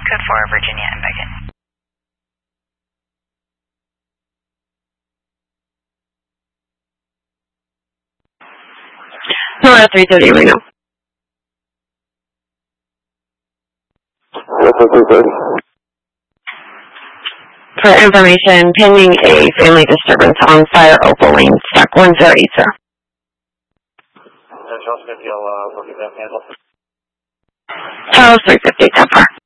Code 4, Virginia and Beckett. No, at 3:30 right now. What's at 3:30? For information, pending a family disturbance on Fire Opal Lane, stock 1080. Charles 50, I'll look at that handle. Charles 350, 10-4.